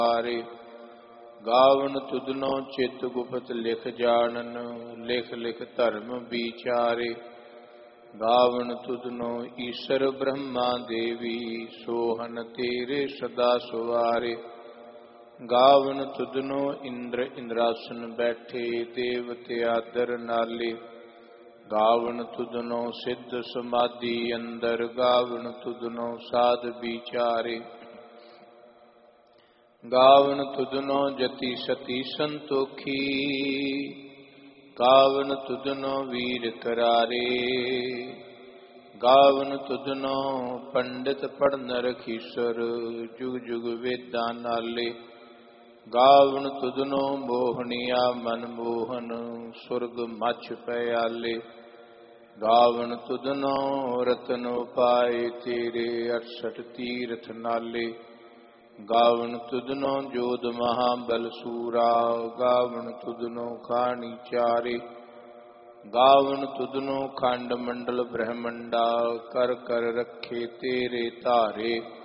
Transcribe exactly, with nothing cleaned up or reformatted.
ਹਾਰੇ। ਗਾਵਨ ਤੁਧਨੋ ਚਿਤ ਗੁਪਤ ਲਿਖ ਜਾਣਨ, ਲਿਖ ਲਿਖ ਧਰਮ ਵਿਚਾਰੇ। ਗਾਵਨ ਤੁਧਨੋ ਈਸ਼ਰ ਬ੍ਰਹਮਾ ਦੇਵੀ, ਸੋਹਨ ਤੇਰੇ ਸਦਾ ਸੁਵਾਰੇ। ਗਾਵਨ ਤੁਧਨੋ ਇੰਦਰ ਇੰਦਰਾਸਨ ਬੈਠੇ, ਦੇਵਤੇ ਆਦਰ ਨਾਲੇ। ਗਾਵਨ ਤੁਧਨੋ ਸਿੱਧ ਸਮਾਧੀ ਅੰਦਰ, ਗਾਵਨ ਤੁਧਨੋ ਸਾਧ ਵਿਚਾਰੇ। ਗਾਵਨ ਤੁਧਨੋ ਜਤੀ ਸਤੀ ਸੰਤੋਖੀ, ਗਾਵਨ ਤੁਧਨੋ ਵੀਰ ਕਰਾਰੇ। ਗਾਵਨ ਤੁਧਨੋ ਪੰਡਿਤ ਪੜ੍ਹਨ ਰਖੀਸਰ, ਜੁਗ ਜੁਗ ਵੇਦਾਂ ਨਾਲੇ। ਗਾਵਨ ਤੁਧਨੋ ਮੋਹਣੀਆ ਮਨ ਮੋਹਨ, ਸੁਰਗ ਮਛ ਪਿਆਲੇ। ਗਾਵਨ ਤੁਧਨੋ ਰਤਨ ਉਪਾਏ ਤੇਰੇ, ਅਠਸਠ ਤੀਰਥ ਨਾਲੇ। ਗਾਵਨ ਤੁਧਨੋ ਜੋਧ ਮਹਾਬਲ ਸੂਰਾ, ਗਾਵਨ ਤੁਧਨੋ ਖਾਣੀ ਚਾਰੇ। ਗਾਵਨ ਤੁਧਨੋ ਖੰਡ ਮੰਡਲ ਬ੍ਰਹਮੰਡਾ, ਕਰ ਕਰ ਰੱਖੇ ਤੇਰੇ ਧਾਰੇ।